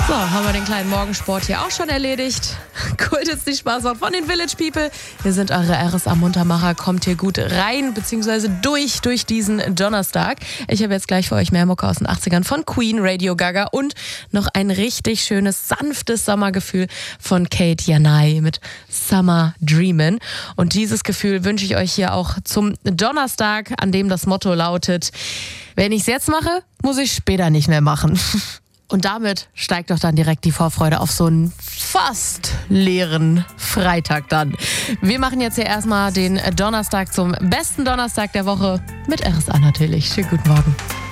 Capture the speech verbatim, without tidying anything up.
So, haben wir den kleinen Morgensport hier auch schon erledigt. Cool, dass die Spaß macht von den Village People. Wir sind eure R S A-Muntermacher. Kommt hier gut rein, beziehungsweise durch, durch diesen Donnerstag. Ich habe jetzt gleich für euch mehr Mucke aus den achtzigern von Queen, Radio Gaga und noch ein richtig schönes, sanftes Sommergefühl von Kate Janai mit Summer Dreamin'. Und dieses Gefühl wünsche ich euch hier auch zum Donnerstag, an dem das Motto lautet: Wenn ich es jetzt mache, muss ich später nicht mehr machen. Und damit steigt doch dann direkt die Vorfreude auf so einen fast leeren Freitag dann. Wir machen jetzt hier erstmal den Donnerstag zum besten Donnerstag der Woche mit R S A natürlich. Schönen guten Morgen.